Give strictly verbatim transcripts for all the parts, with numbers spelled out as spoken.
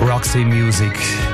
Roxy Music.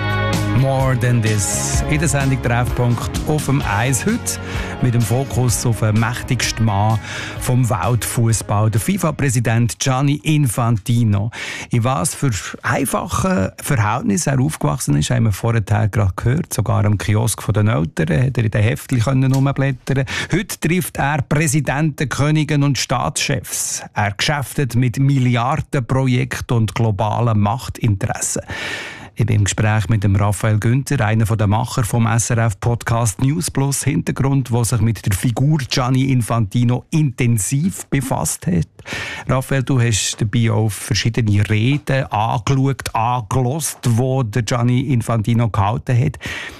More than this. In der Sendung Treffpunkt auf dem Eis heute mit dem Fokus auf den mächtigsten Mann vom Weltfußball, der FIFA-Präsident Gianni Infantino. In was für einfachen Verhältnissen er aufgewachsen ist, haben wir vorher gerade gehört. Sogar am Kiosk der Eltern hat er in den Heftchen rumblättern. Heute trifft er Präsidenten, Könige und Staatschefs. Er geschäftet mit Milliardenprojekten und globalen Machtinteressen. Ich bin im Gespräch mit dem Raphael Günther, einer der Macher vom S R F-Podcast News Plus Hintergrund, der sich mit der Figur Gianni Infantino intensiv befasst hat. Raphael, du hast dabei auch verschiedene Reden angeschaut, angehört, die der Gianni Infantino gehalten hat.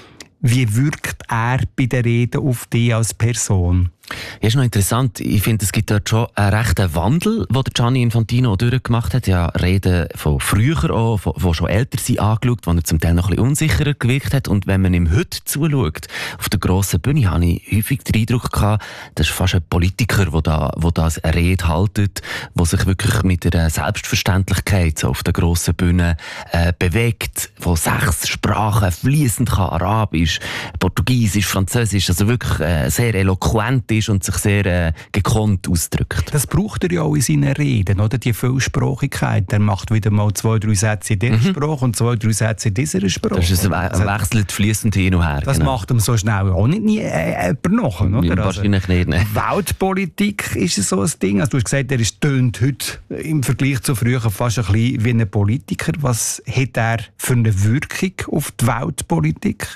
Wie wirkt er bei den Reden auf dich als Person? Ja, ist noch interessant. Ich finde, es gibt dort schon einen rechten Wandel, den der Gianni Infantino durchgemacht hat. Ja, Reden von früher auch, die schon älter sind, angeschaut, wo er zum Teil noch ein bisschen unsicherer gewirkt hat. Und wenn man ihm heute zuschaut, auf der grossen Bühne, habe ich häufig den Eindruck gehabt, das ist fast ein Politiker, der da, der da eine Rede haltet, der sich wirklich mit einer Selbstverständlichkeit so auf der grossen Bühne äh, bewegt, der sechs Sprachen fließend kann, Arabisch, Portugiesisch, Französisch, also wirklich äh, sehr eloquent ist und sich sehr äh, gekonnt ausdrückt. Das braucht er ja auch in seinen Reden, oder? Die Vielsprachigkeit. Er macht wieder mal zwei, drei Sätze in dieser mhm. Sprache und zwei, drei Sätze in dieser Sprache. Das ist ein also, wechselt fließend hin und her. Das genau. macht ihm so schnell auch nicht nie äh, jemand nach, oder? Ja, wahrscheinlich also, nicht. Ne? Weltpolitik ist so ein Ding. Also, du hast gesagt, er ist tönt heute im Vergleich zu früher fast ein bisschen wie ein Politiker. Was hat er für eine Wirkung auf die Weltpolitik?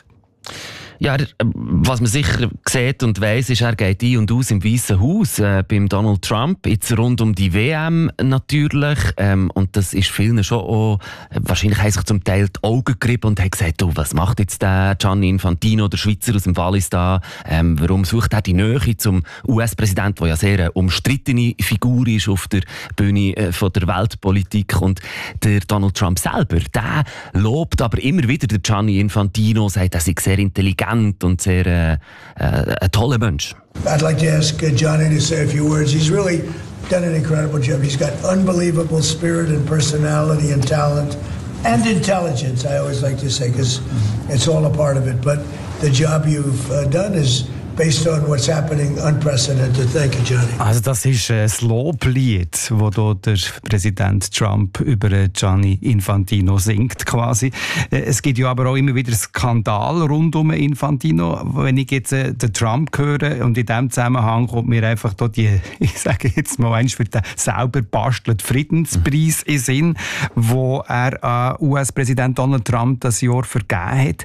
Ja, was man sicher sieht und weiss, ist, er geht ein und aus im Weißen Haus äh, beim Donald Trump, jetzt rund um die W M natürlich. Ähm, und das ist vielen schon auch, äh, wahrscheinlich haben sich zum Teil die Augen gerieben und haben gesagt, oh, was macht jetzt der Gianni Infantino, der Schweizer aus dem Wallis da? Ähm, warum sucht er die Nähe zum U S-Präsidenten, der ja sehr eine umstrittene Figur ist auf der Bühne äh, von der Weltpolitik? Und der Donald Trump selber, der lobt aber immer wieder den Gianni Infantino, sagt, er sei sehr intelligent und sehr äh, äh, ein toller Mensch. I'd like to ask uh, Gianni to say a few words. He's really done an incredible job. He's got unbelievable spirit and personality and talent and intelligence, I always like to say, because it's all a part of it. But the job you've uh, done is based on what's happening, unprecedented. Thank you, Gianni. Also das ist ein Loblied, das hier der Präsident Trump über Gianni Infantino singt, quasi. Es gibt ja aber auch immer wieder Skandal rund um Infantino. Wenn ich jetzt äh, den Trump höre und in diesem Zusammenhang kommt mir einfach da die, ich sage jetzt mal eins für den selber bastelten Friedenspreis in Sinn, wo er an U S-Präsident Donald Trump das Jahr vergeben hat.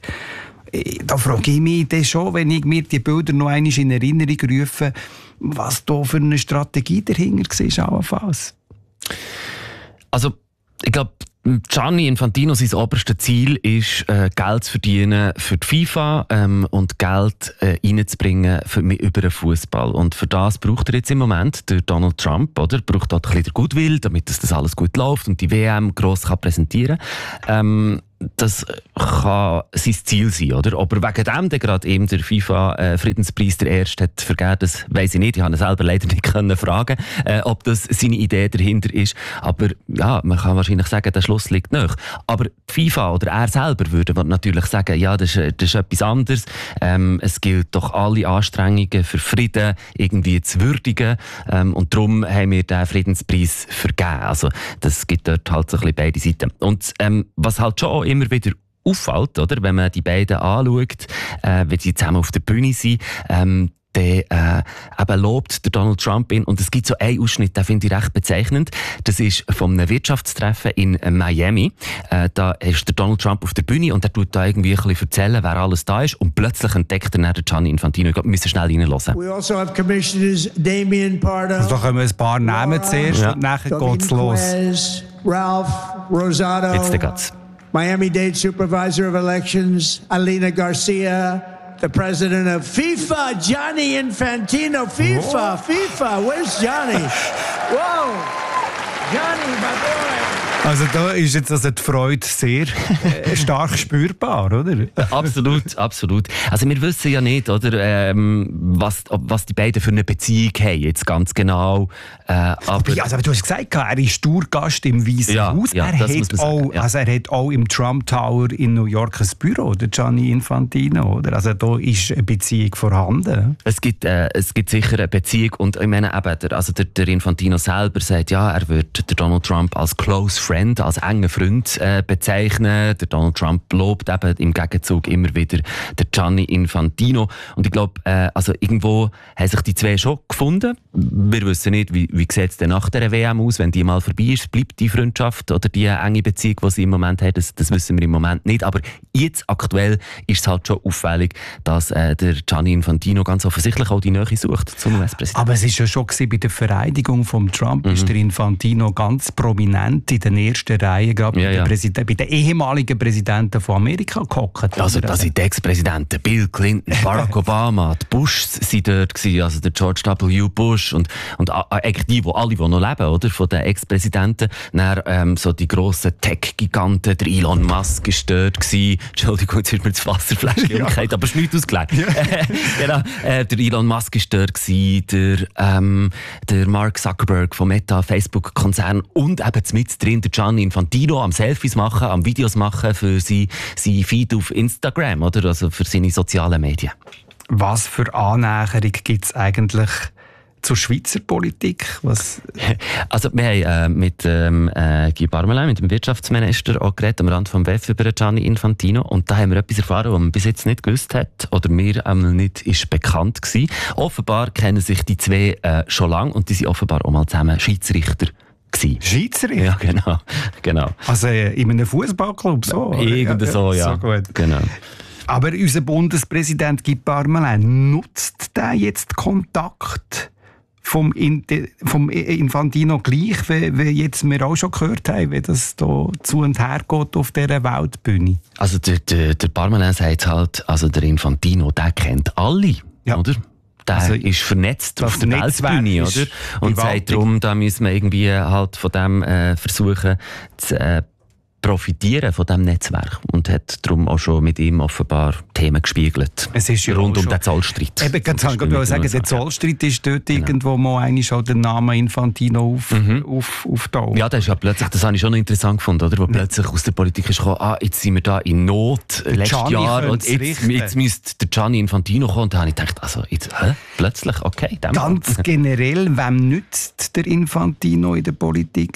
Da frage ich mich dann schon, wenn ich mir die Bilder noch einmal in Erinnerung rufe, was da für eine Strategie dahinter war, allenfalls. Also, ich glaube, Gianni Infantino, sein oberstes Ziel ist, äh, Geld zu verdienen für die FIFA ähm, und Geld äh, reinzubringen für, über den Fußball. Und für das braucht er jetzt im Moment der Donald Trump, oder? Braucht dort ein bisschen Goodwill, damit das, das alles gut läuft und die W M gross kann präsentieren kann. Ähm, Das kann sein Ziel sein, oder? Aber wegen dem, der gerade eben der FIFA-Friedenspreis der erste hat vergeben, das weiss ich nicht. Ich konnte selber leider nicht können fragen, äh, ob das seine Idee dahinter ist. Aber ja, man kann wahrscheinlich sagen, der Schluss liegt nahe. Aber die FIFA oder er selber würde natürlich sagen, ja, das ist, das ist etwas anderes. Ähm, es gilt doch alle Anstrengungen für Frieden irgendwie zu würdigen. Ähm, und darum haben wir den Friedenspreis vergeben. Also das gibt dort halt so ein bisschen beide Seiten. Und ähm, was halt schon immer wieder auffällt, oder, wenn man die beiden anschaut, äh, wenn sie zusammen auf der Bühne sind, ähm, dann äh, eben lobt der Donald Trump ihn. Und es gibt so einen Ausschnitt, den finde ich recht bezeichnend. Das ist von einem Wirtschaftstreffen in Miami. Äh, da ist der Donald Trump auf der Bühne und er tut da irgendwie ein bisschen erzählen, wer alles da ist. Und plötzlich entdeckt er dann den Gianni Infantino. Ich glaube, wir müssen schnell reinhören. We also have commissioners Damien Pardo. Also da kommen ein paar Namen zuerst ja. und nachher geht's los. Ralph Rosado. Jetzt geht's. Miami-Dade Supervisor of Elections, Alina Garcia, the President of FIFA, Gianni Infantino. FIFA, Whoa. FIFA, where's Gianni? Whoa, Gianni, my boy. Also da ist jetzt also die Freude sehr äh, stark spürbar, oder? Absolut, absolut. Also wir wissen ja nicht, oder, ähm, was, was die beiden für eine Beziehung haben, jetzt ganz genau. Äh, aber, ja, also, aber du hast gesagt, er ist Tourgast im Weißen ja, Haus. Ja, er, hat auch, ja. also er hat auch im Trump Tower in New York ein Büro, der Gianni Infantino. Oder? Also da ist eine Beziehung vorhanden. Es gibt, äh, es gibt sicher eine Beziehung. Und ich meine, eben, der, also der, der Infantino selber sagt, ja, er würde Donald Trump als Close Friend, als engen Freund äh, bezeichnen. Der Donald Trump lobt eben im Gegenzug immer wieder der Gianni Infantino. Und ich glaube, äh, also irgendwo haben sich die zwei schon gefunden. Wir wissen nicht, wie, wie sieht es denn nach der W M aus, wenn die mal vorbei ist. Bleibt die Freundschaft oder die enge Beziehung, die sie im Moment haben, das, das wissen wir im Moment nicht. Aber jetzt aktuell ist es halt schon auffällig, dass äh, der Gianni Infantino ganz offensichtlich auch die Nähe sucht zum U S-Präsidenten. Aber es ist ja schon gewesen, bei der Vereidigung von Trump mhm. ist der Infantino ganz prominent in den ersten Reihen, gerade ja, bei, ja. Präsident- bei den ehemaligen Präsidenten von Amerika gehockt. Also da sind die Ex-Präsidenten Bill Clinton, Barack Obama, die Bushs sind dort gewesen, also der George W. Bush und, und eigentlich die, die alle, die noch leben, oder, von den Ex-Präsidenten. Dann ähm, so die grossen Tech-Giganten, der Elon Musk ist dort gewesen. Entschuldigung, jetzt ist mir das Wasserfläschchen ja. umgekehrt, aber es ist nichts ausgelegt. Ja. genau, äh, der Elon Musk ist dort gewesen, der, ähm, der Mark Zuckerberg vom Meta, Facebook-Konzern und eben mit drin der Gianni Infantino am Selfies machen, am Videos machen für sein, sein Feed auf Instagram, oder? Also für seine sozialen Medien. Was für Annäherung gibt es eigentlich zur Schweizer Politik? Was? Also wir haben äh, mit ähm, äh, Guy Parmelin, mit dem Wirtschaftsminister, auch geredet, am Rand vom W E F über Gianni Infantino. Und da haben wir etwas erfahren, was man bis jetzt nicht gewusst hat oder mir einmal nicht ist bekannt gewesen. Offenbar kennen sich die zwei äh, schon lange und die sind offenbar auch mal zusammen Schiedsrichter gewesen. Schiedsrichter? Ja, genau. genau. Also in einem Fußballclub so? Irgend so, ja. So gut. Genau. Aber unser Bundespräsident Guy Parmelin, nutzt der jetzt Kontakt vom, vom Infantino gleich, wie, wie jetzt wir auch schon gehört haben, wie das da zu und her geht auf dieser Weltbühne? Also der, der, der Parmelin sagt halt, also der Infantino, der kennt alle, ja. oder? Der also, ist vernetzt auf der Weltbühne, oder? Und sagt darum, da müssen wir irgendwie halt von dem äh, versuchen zu äh, profitieren von diesem Netzwerk und hat darum auch schon mit ihm offenbar Themen gespiegelt. Es ist ja rund um schon den Zollstreit. Eben, ganz ich wollte sagen, der Zollstreit ist dort genau. irgendwo mal eigentlich schon der Name Infantino auf, mhm. auf, auf da. Ja, das ist ja plötzlich, das habe ich schon noch interessant gefunden, oder? Wo ja. plötzlich aus der Politik ist gekommen, ah, jetzt sind wir da in Not, letztes Gianni Jahr, und jetzt, jetzt müsste der Gianni Infantino kommen. Und da habe ich gedacht, also, jetzt, hä? Plötzlich, okay. Ganz Fall. Generell, wem nützt der Infantino in der Politik?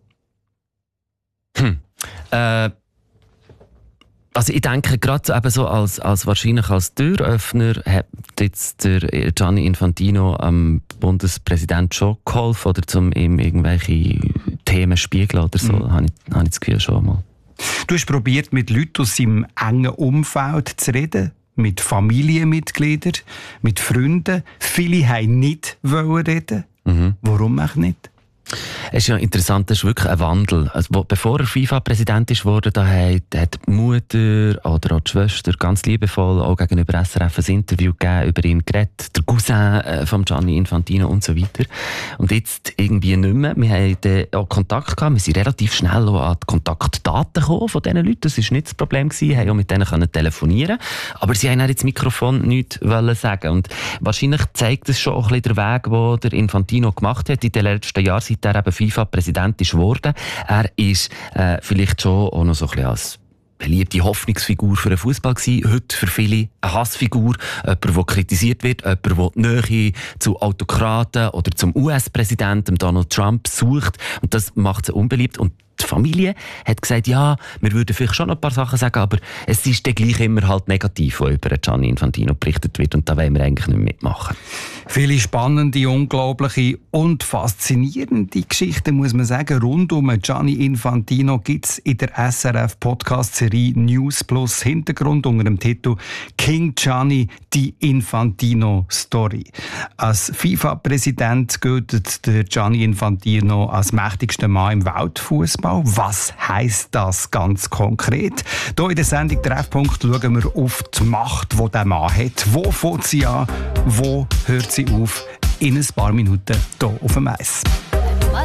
Hm. Äh, also ich denke, gerade eben so als, als wahrscheinlich als Türöffner hat jetzt der Gianni Infantino am Bundespräsident schon geholfen oder zum ihm irgendwelche Themen spiegeln oder so, mhm. habe ich, habe ich das Gefühl schon mal. Du hast probiert, mit Leuten aus seinem engen Umfeld zu reden, mit Familienmitgliedern, mit Freunden. Viele wollten nicht reden. Mhm. Warum auch nicht? Es ist ja interessant, das ist wirklich ein Wandel. Also, wo, bevor er FIFA-Präsident ist wurde, da hat, hat die Mutter oder auch die Schwester ganz liebevoll auch gegenüber S R F ein Interview gegeben, über ihn geredet, der Cousin äh, von Gianni Infantino und so weiter. Und jetzt irgendwie nicht mehr. Wir haben auch Kontakt gehabt, wir sind relativ schnell auch an die Kontaktdaten gekommen von diesen Leuten. Das war nicht das Problem gewesen, haben auch mit denen können telefonieren. Aber sie haben auch ins Mikrofon nichts wollen sagen. Und wahrscheinlich zeigt es schon auch ein bisschen den Weg, den der Infantino gemacht hat in den letzten Jahren, seit er eben FIFA-Präsident ist worden. Er ist äh, vielleicht schon auch noch so ein bisschen als beliebte Hoffnungsfigur für den Fußball gewesen. Heute für viele eine Hassfigur. Jemand, der kritisiert wird. Jemand, der die Nähe zu Autokraten oder zum U S-Präsidenten Donald Trump sucht. Und das macht sie unbeliebt. Und die Familie hat gesagt, ja, wir würden vielleicht schon noch ein paar Sachen sagen, aber es ist dann gleich immer halt negativ, was über Gianni Infantino berichtet wird, und da wollen wir eigentlich nicht mitmachen. Viele spannende, unglaubliche und faszinierende Geschichten, muss man sagen, rund um Gianni Infantino gibt es in der S R F-Podcast-Serie News Plus Hintergrund unter dem Titel «King Gianni, die Infantino-Story». Als FIFA-Präsident gilt der Gianni Infantino als mächtigster Mann im Weltfußball. Was heisst das ganz konkret? Hier in der Sendung «Treffpunkt» schauen wir auf die Macht, die dieser Mann hat. Wo fängt sie an? Wo hört sie auf? In ein paar Minuten hier auf dem Eis.